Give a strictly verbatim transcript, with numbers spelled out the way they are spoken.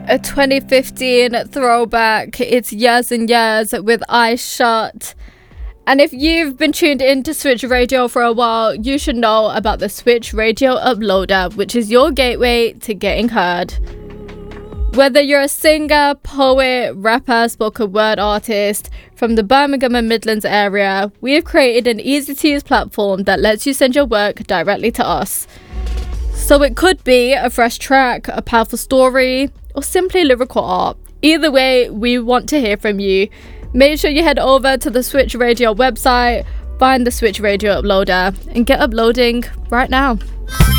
A twenty fifteen throwback. It's Years and Years with Eyes Shut. And if you've been tuned into Switch Radio for a while, you should know about the Switch Radio Uploader, which is your gateway to getting heard. Whether you're a singer, poet, rapper, spoken word artist from the Birmingham and Midlands area, we have created an easy-to-use platform that lets you send your work directly to us. So it could be a fresh track, a powerful story, or simply lyrical art. Either way, we want to hear from you. Make sure you head over to the Switch Radio website, find the Switch Radio Uploader, and get uploading right now.